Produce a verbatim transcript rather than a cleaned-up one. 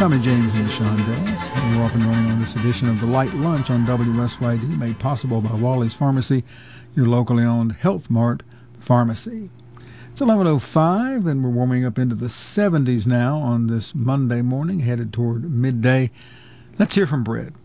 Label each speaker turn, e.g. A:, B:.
A: Tommy James and Shondells. We're off and running on this edition of The Light Lunch on W S Y D, made possible by Wally's Pharmacy, your locally owned Health Mart pharmacy. It's eleven oh five, and we're warming up into the seventies now on this Monday morning, headed toward midday. Let's hear from Brett.